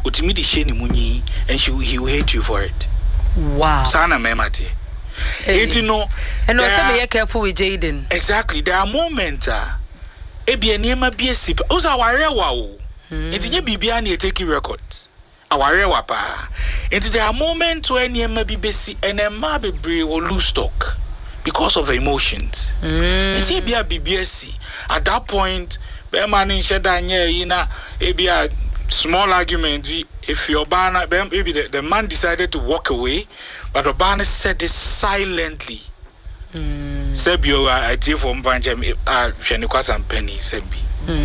Utimi di sheni munyi, and he will hate you for it. Wow. Sana memate. Hey. You know, and also be careful with Jaden. Exactly. There are moments ebi eniema bi esip. Oza warewa o. Enti nye bibia na take records. Awarewa pa. Enti there are moments where eniema bi besi enema bebre will lose stock because of emotions. Enti bibia si at that point be man in sheda nye ina ebi a small argument if your banner maybe the man decided to walk away, but the banner said this silently. Sebio I did from Banjam Shenikwas and Penny Sebi.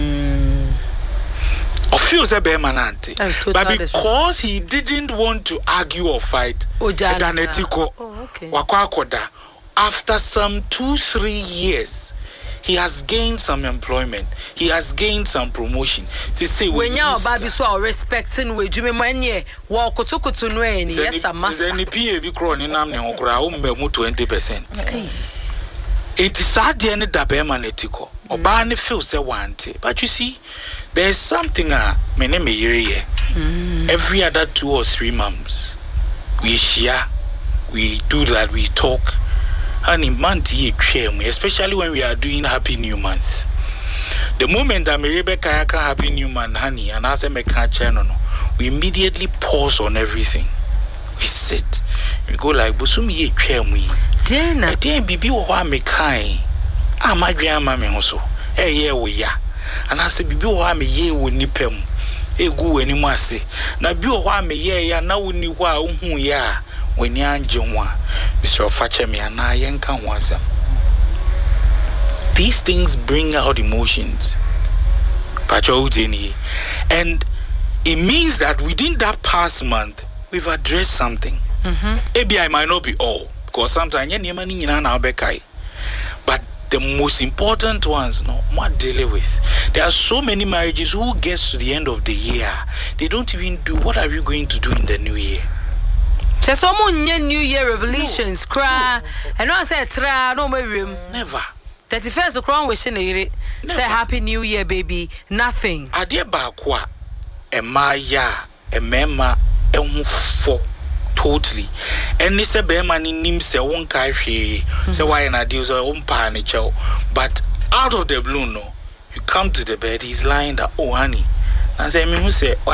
Of feels a bemanante. But because he didn't want to argue or fight, Danetiko Wakwakoda, after some 2-3 years, he has gained some employment. He has gained some promotion. When you are baby so respecting we do me manye walk to no any yes a master. Then the PA be crawling nam ne okra o mbe mu 20%. It is sad the end da be manetiko. Oba ne feel say wante. But you see there is something me ne me yire every other 2 or 3 months we share, we do that, we talk. Honey, month especially when we are doing Happy New Month. The moment that Rebecca Happy New Month, honey, and as I catch no, we immediately pause on everything. We sit, we go like, "Busumi ye chemwe." Dena, then bibi wa me kai. Ah, my grandma me also. Yeah, we ya. And I say bibi wa me ye wo nipem. Egu eni mo ase. Na bi wa me ye ya na wo ni wa hu ya. When you are Mr. Fachemi and I can once. These things bring out emotions. And it means that within that past month, we've addressed something. Maybe I might not be all, because sometimes but the most important ones, no, what deal with. There are so many marriages who gets to the end of the year, they don't even do what are you going to do in the new year. Say someone New Year revelations cry and I say try no maybe never 31st crown wishing say Happy New Year baby nothing ade ba kwa emaya emema ehufo totally and say be man nim say won kai hwe say why na deal so umpa ne chew but out of the blue no you come to the bed he's lying that oh honey and say me who say